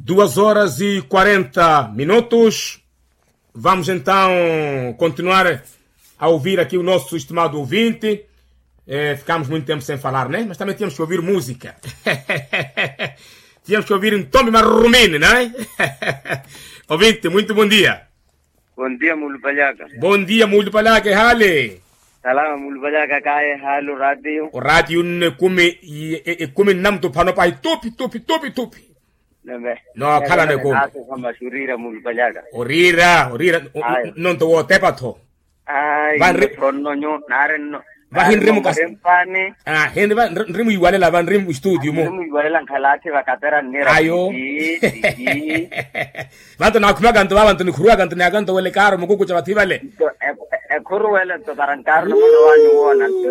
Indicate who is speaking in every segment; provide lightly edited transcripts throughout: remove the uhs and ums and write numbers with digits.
Speaker 1: 2h40. Vamos então continuar a ouvir aqui o nosso estimado ouvinte. Ficamos muito tempo sem falar, né? Mas também tínhamos que ouvir música. Tínhamos que ouvir um Tommy Marrumini, não é? Ouvinte, muito bom dia.
Speaker 2: Bom dia, Mulupalhaka.
Speaker 1: Bom dia, Mulupalhaka. Hale.
Speaker 2: Salama, Mulupalhaka. Kaya halo radio.
Speaker 1: O radio come namto panopai tupi.
Speaker 2: Nebe.
Speaker 1: No, kala ne ko.
Speaker 2: Kama shurira Mulupalhaka.
Speaker 1: Orira. Non to tepa to.
Speaker 2: Ay, no naren.
Speaker 1: Vahin rimu kas.
Speaker 2: Pani.
Speaker 1: Hen rimu iguale la van rimu studio mo.
Speaker 2: Rimu iguale la kalate vakatera nera.
Speaker 1: Ayo. Vanto na kuma ganto vanto ni kurua ganto na ganto wele karo mo kuku chabati vale.
Speaker 2: Kuru wele to barankarno mo wanyu wona to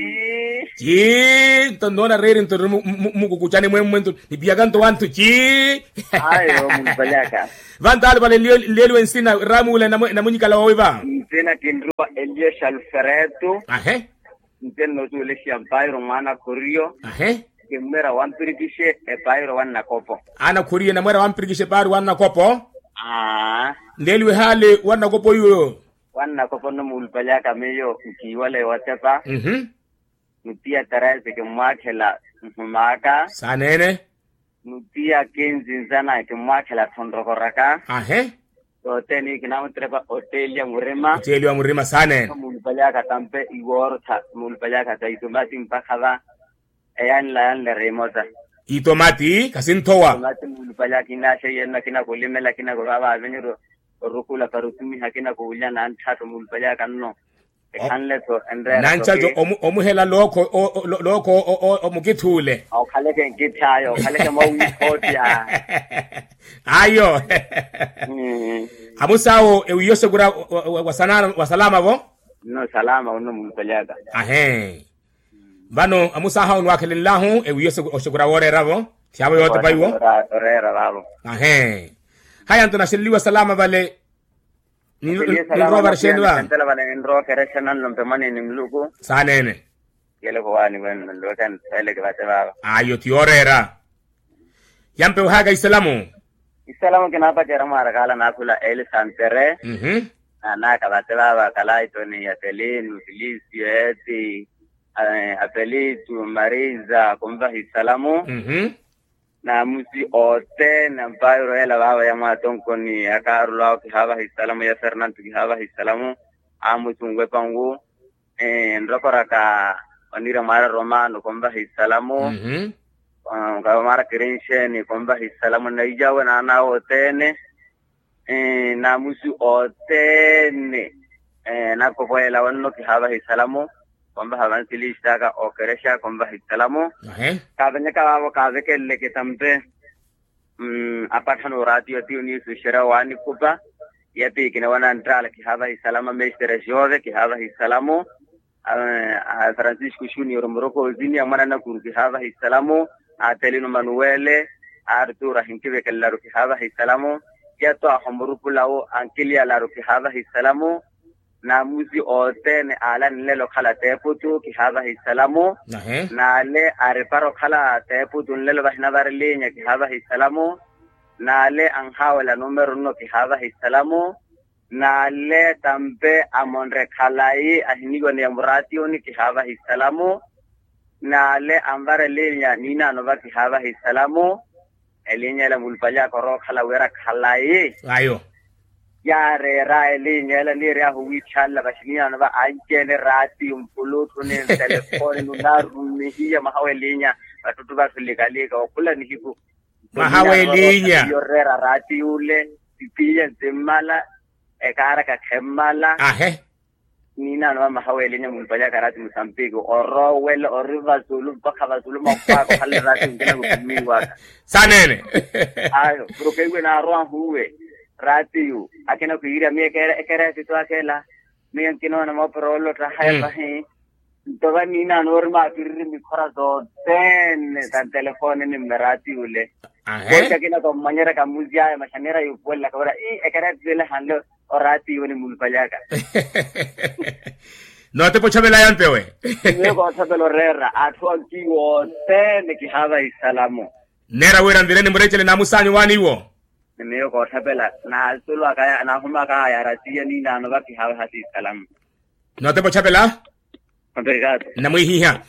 Speaker 1: Ji, to nona rere to mu kuku chane mo momento ni bia ganto wanto ji.
Speaker 2: Ayo Mulupalhaka.
Speaker 1: Vanto al vale lelo ensina ramu le na munyika la oiva.
Speaker 2: Tena kindrua Elia Shalfereto. Intendo tu le champairo mana Corio. Que mera wan pirikishe e pairo wan na kopo.
Speaker 1: Ana Corio na mera wan pirikishe pairo wan na kopo. Lelo hale wan na kopo yo.
Speaker 2: Wan na kopo no Mulupalhaka meyo kiwale watepa. Nutia Teresa que mwakela maka.
Speaker 1: Sanene.
Speaker 2: Nutia Kenzi Zana que mwakela tondrokoraka. So teni kina trepa hotelia murema
Speaker 1: sane
Speaker 2: Mulupalhaka tampe igor tha Mulupalhaka ta itomati mpakhala ayan la remota
Speaker 1: itomati kasintowa
Speaker 2: itomati Mulupalhaka ina sheyena kina kulimela kina goraba aveniro rukula karutumi hakina kuulia na anthato Mulupalhaka no kanle to endera
Speaker 1: nancha jo omuhela lokho omukithule
Speaker 2: awukhaleke ngithayo awukhaleke mawuyiphotia
Speaker 1: ayo Amusawo uyose kura wasalama vo?
Speaker 2: No salama uno Mulupalhaka.
Speaker 1: Bano amusaha unwa kelillahu uyose oshukura worera vo? Tiabo yote paiwo?
Speaker 2: Orera babo.
Speaker 1: Haya antuna shiliwa salama vale. Ni rover shenwa.
Speaker 2: Ntela vale nro keresana lompemani ni mluku.
Speaker 1: Sanene.
Speaker 2: Yele ko wani wen ndo kan ele ke bate baba.
Speaker 1: Ayo ti orera. Yampe uhaga islamu.
Speaker 2: Isalamu kinapa jaramara kala nakula el santere. Na kabate baba kala itoni atelin utilisi eti apelitu mariza kumba isalamu. Na musi ote na mpairo ela baba ya matonko ni akarulo ki haba isalamu ya Fernando ki haba isalamu amutungwe pangu ndokoraka onira mara romano kumba isalamu. Kama mara kirenche ni kwamba isalamu na ijawe na ana otene na musu otene na kopoela wanno ki haba isalamu kwamba haban silistaka okeresha kwamba isalamu kabanya kawo kazeke leke tampe apatano radio tioni sushira wani kupa yapi kina wana ntrala ki haba isalamu mestere jove ki haba isalamu Francisco Junior Morocco zini amana na kurki haba isalamu Atelino Manuele Arturo hinkibe kellaru ki haba isalamu yato ahumrupulao ankilia laru ki haba isalamu na muzi otene ala nlelo khala teputu ki haba isalamu na le areparo khala teputu nlelo bahna barlinya ki haba isalamu na le anhawala numero no ki haba isalamu na le tambe amonre khalai ahinigo ne amratio ni ki haba isalamu na le ambare linya nina no baki haba isalamu elinya la Mulupalhaka ro khala wera khalai
Speaker 1: ayo
Speaker 2: ya re ra elinya la ni ra hu chala bashnia no ba anjene rati umpulutu ne telefoni na rumi hiya mahawelinya batutu basulikalika okula ni hiku
Speaker 1: mahawelinya
Speaker 2: yo re rati ule pipiya zemala ekara ka khemala nina no mahawelinya Mulupalhaka rati Mozambique oro wel oriva zulu bakaba zulu makwako khale rati ngena kumiwa
Speaker 1: sanene
Speaker 2: ayo prokewe na roa huwe rati yu akena kuira mi ekera titu akela mi ankino na moprolo trahaye bahi toba nina norma kirri mi khora do ten tan telefone ni merati ule Bocha kina to manyera ka muzia mashanera yu kwela kabara ekera zile hanlo orati yu ni Mulupalhaka
Speaker 1: no te pocha vela yante we
Speaker 2: yo ko sabelo rera atwa kiwo ten ki haba isalamu
Speaker 1: Nera wera ndireni murechele na musanyo waniwo.
Speaker 2: Niyo ko thapela na sulwa kaya na huma kaya rasiya ni na no baki hawa hasi kalam.
Speaker 1: Não tem para chapela?
Speaker 2: Obrigado.
Speaker 1: Na manhã,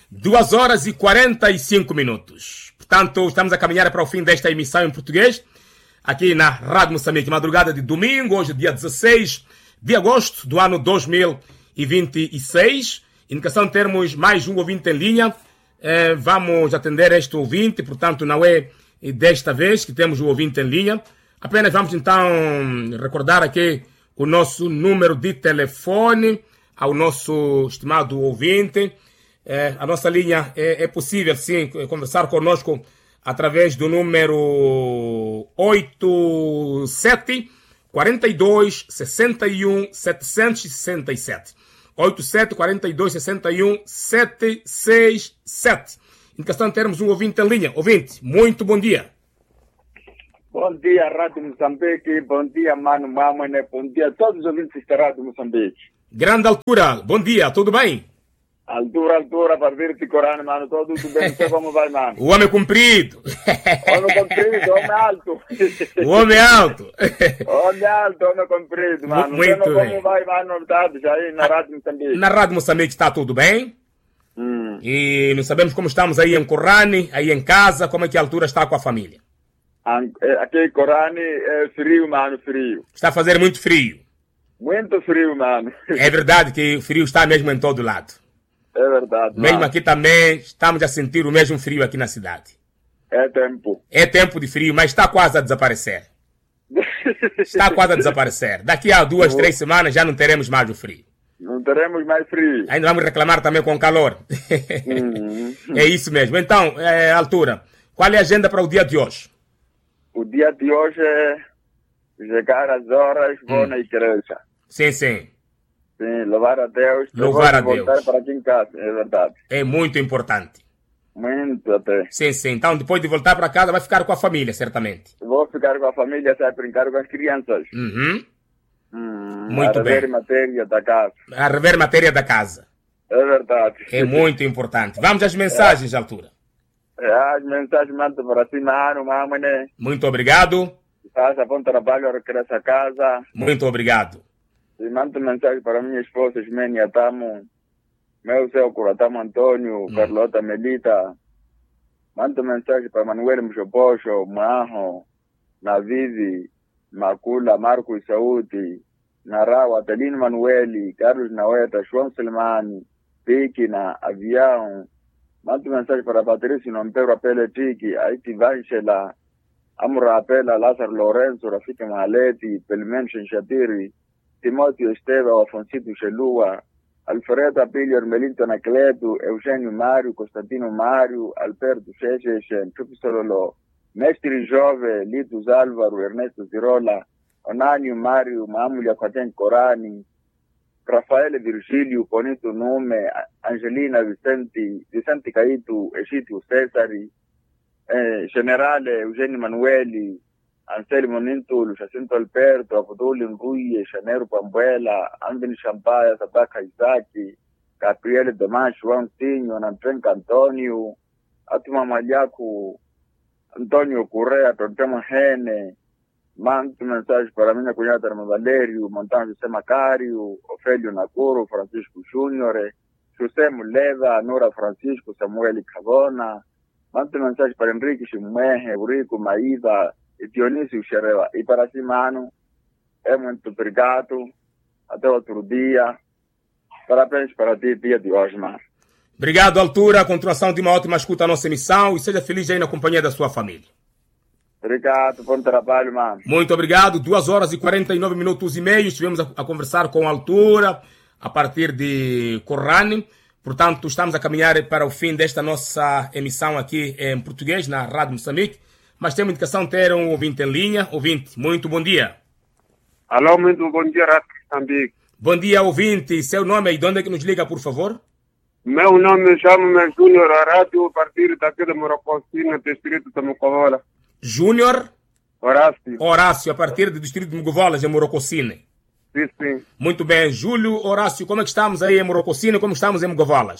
Speaker 1: 2h45. Portanto, estamos a caminhar para o fim desta emissão em português, aqui na Rádio Moçambique, madrugada de domingo, hoje dia 16 de agosto do ano 2026. Indicação, termos mais um ouvinte em linha. Vamos atender este ouvinte, portanto, não é desta vez que temos o ouvinte em linha. Apenas vamos então recordar aqui o nosso número de telefone ao nosso estimado ouvinte. A nossa linha é possível, sim, conversar conosco através do número 87 42 61 767. 87 42 61 767. Indicação, termos um ouvinte em linha. Ouvinte, muito bom dia.
Speaker 3: Bom dia, Rádio Moçambique. Bom dia, Mano Mamãe. Bom dia a todos os ouvintes da Rádio Moçambique.
Speaker 1: Grande altura. Bom dia, tudo bem?
Speaker 3: Altura, para ver te Corano, mano. Tudo bem, sei como vai, mano.
Speaker 1: O homem comprido.
Speaker 3: Homem comprido, homem alto.
Speaker 1: O homem alto.
Speaker 3: Homem alto, homem comprido, mano.
Speaker 1: Muito
Speaker 3: sei
Speaker 1: bem.
Speaker 3: Como vai, mano, novidades aí na Rádio Moçambique.
Speaker 1: Na Rádio Moçambique está tudo bem. E não sabemos como estamos aí em Corrane, aí em casa, como é que a altura está com a família.
Speaker 3: Aqui em Corane é frio, mano, frio.
Speaker 1: Está a fazer muito frio.
Speaker 3: Muito frio, mano.
Speaker 1: É verdade que o frio está mesmo em todo lado.
Speaker 3: É verdade,
Speaker 1: Mesmo
Speaker 3: mano.
Speaker 1: aqui também estamos a sentir o mesmo frio aqui na cidade.
Speaker 3: É tempo.
Speaker 1: É tempo de frio, mas está quase a desaparecer. Está quase a desaparecer. Daqui a 2, 3 semanas já não teremos mais o frio.
Speaker 3: Não teremos mais frio.
Speaker 1: Ainda vamos reclamar também com calor. É isso mesmo. Então, altura, qual é a agenda para o dia de hoje?
Speaker 3: O dia de hoje é chegar às horas, vou na igreja.
Speaker 1: Sim, sim.
Speaker 3: Sim, louvar a Deus.
Speaker 1: Louvar a
Speaker 3: voltar
Speaker 1: Deus.
Speaker 3: para aqui em casa, é verdade.
Speaker 1: É muito importante.
Speaker 3: Muito até.
Speaker 1: Sim, sim. Então, depois de voltar para casa, vai ficar com a família, certamente.
Speaker 3: Vou ficar com a família, sai brincar com as crianças.
Speaker 1: Uhum. Muito
Speaker 3: a rever
Speaker 1: bem.
Speaker 3: matéria da casa.
Speaker 1: A rever matéria da casa.
Speaker 3: É verdade.
Speaker 1: É muito importante. Vamos às mensagens, altura.
Speaker 3: As mensagens mandam para cima, mamãe, né?
Speaker 1: Muito obrigado.
Speaker 3: Faça bom trabalho, regressa a casa.
Speaker 1: Muito obrigado.
Speaker 3: E mando mensagem para minha esposa, Ismênia Tamo, meu seu Curatamo Antônio, Carlota Melita. Mando mensagem para Manuel Mchoposho, Maho, Navivi, Macula, Marcos Saúde, Narawa, Adelino Manueli, Carlos Naueta, João Selemani, Pequina, Avião. Mando mensagem para Patrício Nompero Apeletici, Aiti Vanchela, Amura Apela, Lázaro Lourenço, Rafiki Maleti, Pelmen Shatiri, Timóteo Esteva, Afoncito Chelua, Alfredo Apilio, Melinto Anacleto, Eugênio Mário, Constantino Mário, Alberto Chechen, Chupisololo, Mestre Jove, Litos Álvaro, Ernesto Zirola, Onânio Mário, Mamulha Quaten Corani, Rafael Virgílio, Bonito Nume, Angelina Vicente Caíto, Egídio Césari, Generale Eugênio Manueli, Anselmo Nintulo, Jacinto Alberto, Abdul Nguye, Janeiro Pambuela, Anthony Champaia, Sabaka Isaki, Gabriel Damas, João Tinho, Antônio Antônio, Atuma Malhaco, Antônio Correa, Tontema Rene. Mando mensagem para minha cunhada Irmã Valério, Montano José Macário, Ofélio Nakuro, Francisco Júnior, José Muleda, Nora Francisco, Samuel Cavona. Mando mensagem para Henrique Chimuehe, Eurico Maída, e Dionísio Xereva. E para si, mano, é muito obrigado. Até outro dia. Parabéns para ti, dia de hoje, mano.
Speaker 1: Obrigado, altura. Continuação de uma ótima escuta à nossa emissão e seja feliz aí na companhia da sua família.
Speaker 3: Obrigado, bom trabalho, mano.
Speaker 1: Muito obrigado. 2h49 estivemos a conversar com a altura a partir de Corrane. Portanto, estamos a caminhar para o fim desta nossa emissão aqui em português na Rádio Moçambique. Mas temos indicação de ter um ouvinte em linha. Ouvinte, muito bom dia.
Speaker 4: Alô, muito bom dia, Rádio Moçambique.
Speaker 1: Bom dia, ouvinte. Seu nome e de onde é que nos liga, por favor?
Speaker 4: Meu nome chama-me Júnior Horácio, a partir daqui de Morococina, distrito de Mucovola.
Speaker 1: Júnior
Speaker 4: Horácio.
Speaker 1: Horácio, a partir do distrito de Mugovolas, em Morococine.
Speaker 4: Sim, sim.
Speaker 1: Muito bem. Júlio Horácio, como é que estamos aí em Morococine e como estamos em Mugovolas?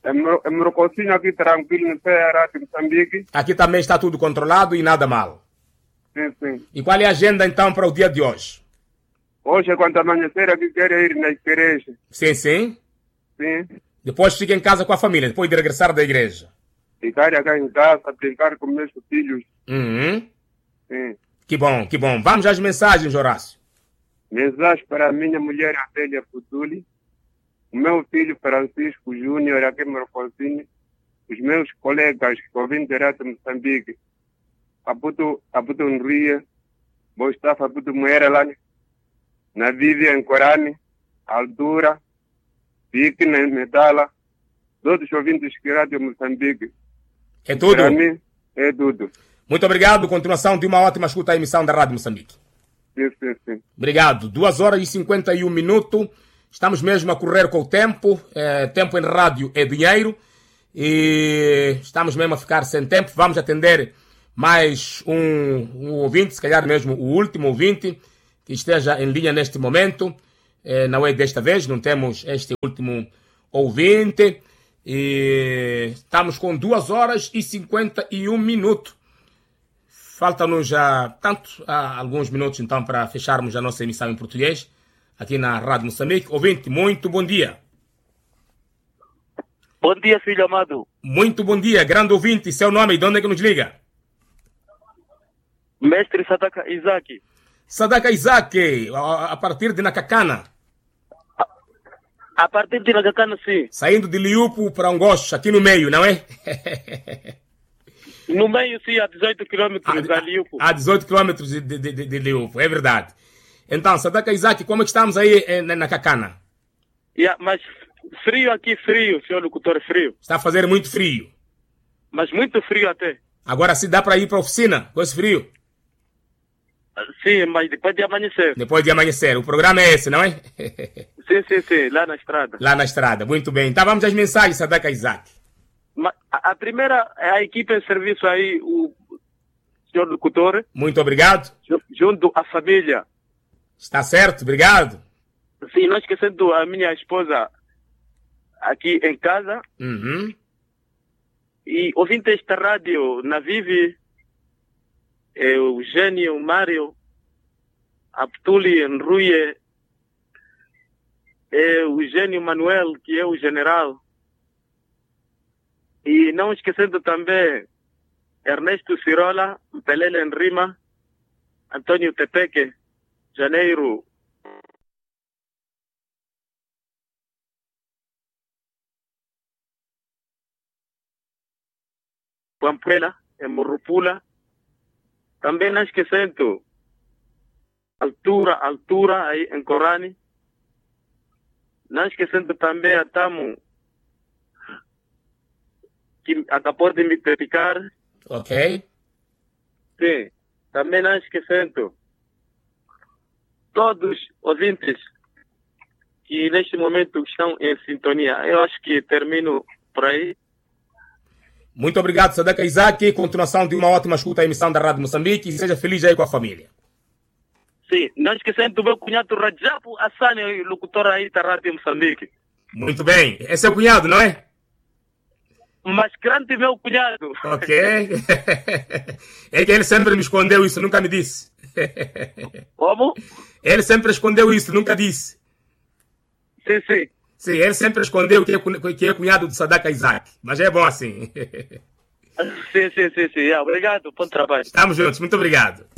Speaker 4: É Morocosinho aqui tranquilo no Ceará, de Moçambique.
Speaker 1: Aqui também está tudo controlado e nada mal.
Speaker 4: Sim, sim.
Speaker 1: E qual é a agenda então para o dia de hoje?
Speaker 4: Hoje, quando amanhecer, aqui quero ir na igreja.
Speaker 1: Sim, sim.
Speaker 4: Sim.
Speaker 1: Depois fica em casa com a família, depois de regressar da igreja.
Speaker 4: Ficar aqui em casa, brincar com meus filhos.
Speaker 1: Uhum.
Speaker 4: Sim.
Speaker 1: Que bom, que bom. Vamos às mensagens, Horácio.
Speaker 4: Mensagem para a minha mulher, Adélia Futuli. O meu filho, Francisco Júnior, aqui em Morocosinho. Os meus colegas que vêm direto de Moçambique. Abuto Nria. Bostafa Abuto Moera lá. Na Vivian Corani. Aldura. Pique na Medala. Todos os ouvintes que rádio Moçambique.
Speaker 1: É tudo?
Speaker 4: Para mim, é tudo.
Speaker 1: Muito obrigado. Continuação de uma ótima escuta à emissão da Rádio Moçambique.
Speaker 4: Sim, sim, sim.
Speaker 1: Obrigado. 2 horas e 51 minutos. Estamos mesmo a correr com o tempo. Tempo em rádio é dinheiro. E estamos mesmo a ficar sem tempo. Vamos atender mais um ouvinte, se calhar mesmo o último ouvinte que esteja em linha neste momento. Não é desta vez, não temos este último ouvinte. E estamos com 2 horas e 51 minutos. Faltam-nos já alguns minutos então para fecharmos a nossa emissão em português aqui na Rádio Moçambique. Ouvinte, muito bom dia.
Speaker 5: Bom dia, filho amado.
Speaker 1: Muito bom dia, grande ouvinte. Seu nome e de onde é que nos liga?
Speaker 5: Mestre Sadaka Isaac.
Speaker 1: Sadaka Isaac, a partir de Nakakana.
Speaker 5: A partir de Nakakana, sim.
Speaker 1: Saindo de Liupo para Angosto, aqui no meio, não é?
Speaker 5: No meio, sim, a 18 quilômetros da Liupo.
Speaker 1: A 18 quilômetros de Liupo, é verdade. Então, Sadaka Isaac, como é que estamos aí na Nakakana?
Speaker 5: Mas frio aqui, frio, senhor locutor, frio.
Speaker 1: Está a fazer muito frio.
Speaker 5: Mas muito frio até.
Speaker 1: Agora sim dá para ir para a oficina com esse frio?
Speaker 5: Sim, mas depois de amanhecer.
Speaker 1: Depois de amanhecer. O programa é esse, não é?
Speaker 5: Sim, lá na estrada.
Speaker 1: Lá na estrada, muito bem. Então vamos às mensagens, Sadaka Isaac.
Speaker 5: A primeira é a equipe em serviço aí, o senhor locutor.
Speaker 1: Muito obrigado.
Speaker 5: Junto à família.
Speaker 1: Está certo, obrigado.
Speaker 5: Sim, não esquecendo a minha esposa aqui em casa.
Speaker 1: Uhum.
Speaker 5: E ouvindo esta rádio na Vivi, o Gênio, o Mário, Aptuli, Nruye, o Gênio Manuel, que é o general. E não esquecendo também Ernesto Cirola, Pelele em Rima, Antônio Tepeque, Janeiro. Pampuela, em Morrupula. Também não esquecendo Altura, aí em Corani. Não esquecendo também a Tamo, que acabou de me criticar.
Speaker 1: Ok.
Speaker 5: Sim. Também não esquecendo todos os ouvintes que neste momento estão em sintonia. Eu acho que termino por aí.
Speaker 1: Muito obrigado, Sadaka Isaac. Continuação de uma ótima escuta à emissão da Rádio Moçambique e seja feliz aí com a família.
Speaker 5: Sim, não esquecendo do meu cunhado Rajabu Assani, locutor aí da Rádio Moçambique.
Speaker 1: Muito bem. Esse é o cunhado, não é?
Speaker 5: Mas grande meu cunhado.
Speaker 1: Ok. É que ele sempre me escondeu isso, nunca me disse.
Speaker 5: Como?
Speaker 1: Ele sempre escondeu isso, nunca disse.
Speaker 5: Sim.
Speaker 1: Sim, ele sempre escondeu que é cunhado de Sadaka Isaac. Mas é bom assim.
Speaker 5: Sim. Obrigado, bom trabalho.
Speaker 1: Estamos juntos, muito obrigado.